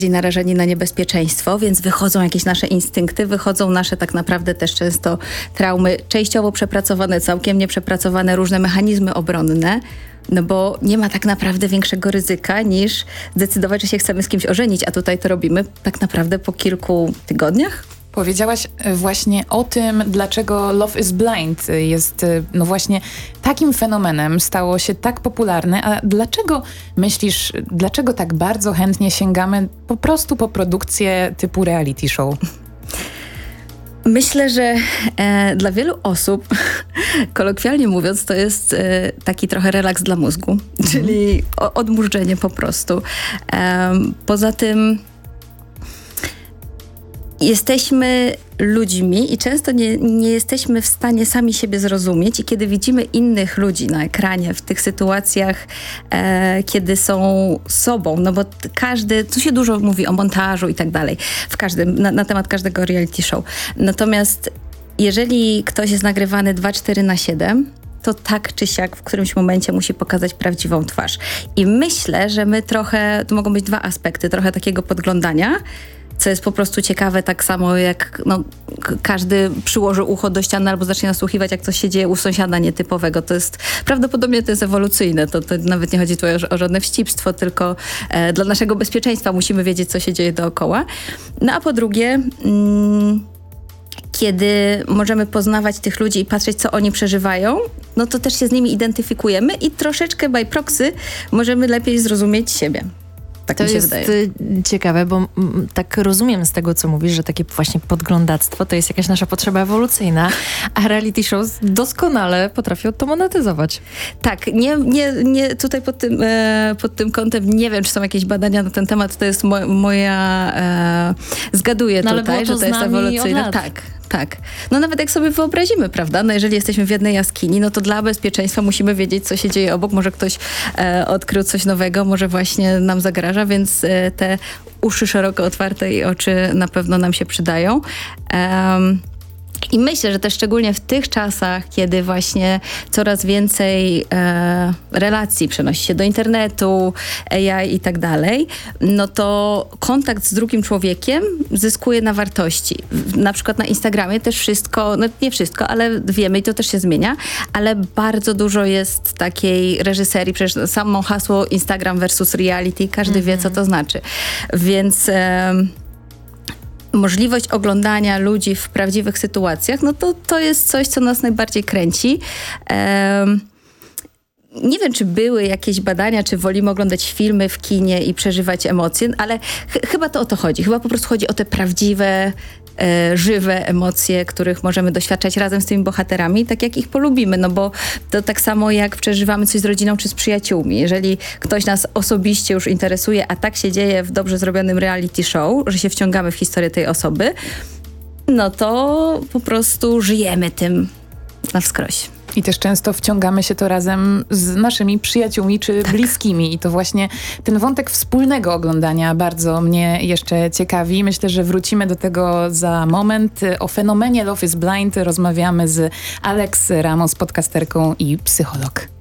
narażeni na niebezpieczeństwo, więc wychodzą jakieś nasze instynkty, wychodzą nasze tak naprawdę też często traumy, częściowo przepracowane, całkiem nieprzepracowane, różne mechanizmy obronne, no bo nie ma tak naprawdę większego ryzyka niż zdecydować, że się chcemy z kimś ożenić, a tutaj to robimy tak naprawdę po kilku tygodniach. Powiedziałaś właśnie o tym, dlaczego Love is Blind jest no właśnie takim fenomenem, stało się tak popularne, a dlaczego myślisz, dlaczego tak bardzo chętnie sięgamy po prostu po produkcje typu reality show? Myślę, że dla wielu osób, kolokwialnie mówiąc, to jest taki trochę relaks dla mózgu, czyli odmurzenie po prostu. Poza tym jesteśmy ludźmi i często nie jesteśmy w stanie sami siebie zrozumieć i kiedy widzimy innych ludzi na ekranie, w tych sytuacjach, kiedy są sobą, no bo każdy, tu się dużo mówi o montażu i tak dalej, na temat każdego reality show. Natomiast jeżeli ktoś jest nagrywany 24/7, to tak czy siak w którymś momencie musi pokazać prawdziwą twarz. I myślę, że my trochę, tu mogą być dwa aspekty, trochę takiego podglądania, co jest po prostu ciekawe, tak samo jak każdy przyłoży ucho do ściany albo zacznie nasłuchiwać, jak coś się dzieje u sąsiada nietypowego. To jest, prawdopodobnie to jest ewolucyjne. To nawet nie chodzi tu o żadne wścibstwo, tylko dla naszego bezpieczeństwa musimy wiedzieć, co się dzieje dookoła. No a po drugie, kiedy możemy poznawać tych ludzi i patrzeć, co oni przeżywają, no to też się z nimi identyfikujemy i troszeczkę by proxy możemy lepiej zrozumieć siebie. Tak to mi się jest wydaje. Ciekawe, bo tak rozumiem z tego, co mówisz, że takie właśnie podglądactwo to jest jakaś nasza potrzeba ewolucyjna, a reality shows doskonale potrafią to monetyzować. Tak, nie tutaj pod tym kątem nie wiem, czy są jakieś badania na ten temat, to jest moja zgaduję no, tutaj, że to jest ewolucyjne. Tak. No nawet jak sobie wyobrazimy, prawda? No jeżeli jesteśmy w jednej jaskini, no to dla bezpieczeństwa musimy wiedzieć, co się dzieje obok. Może ktoś odkrył coś nowego, może właśnie nam zagraża, więc te uszy szeroko otwarte i oczy na pewno nam się przydają. I myślę, że też szczególnie w tych czasach, kiedy właśnie coraz więcej relacji przenosi się do internetu, AI i tak dalej, no to kontakt z drugim człowiekiem zyskuje na wartości. Na przykład na Instagramie też wszystko, no nie wszystko, ale wiemy i to też się zmienia, ale bardzo dużo jest takiej reżyserii, przecież samo hasło Instagram versus reality, każdy wie, co to znaczy. Więc możliwość oglądania ludzi w prawdziwych sytuacjach, no to jest coś, co nas najbardziej kręci. Nie wiem, czy były jakieś badania, czy wolimy oglądać filmy w kinie i przeżywać emocje, ale chyba to o to chodzi. Chyba po prostu chodzi o te prawdziwe, żywe emocje, których możemy doświadczać razem z tymi bohaterami, tak jak ich polubimy, no bo to tak samo jak przeżywamy coś z rodziną czy z przyjaciółmi. Jeżeli ktoś nas osobiście już interesuje, a tak się dzieje w dobrze zrobionym reality show, że się wciągamy w historię tej osoby, no to po prostu żyjemy tym na wskroś. I też często wciągamy się to razem z naszymi przyjaciółmi czy bliskimi. I to właśnie ten wątek wspólnego oglądania bardzo mnie jeszcze ciekawi. Myślę, że wrócimy do tego za moment. O fenomenie Love is Blind rozmawiamy z Alex Ramos, podcasterką i psycholog.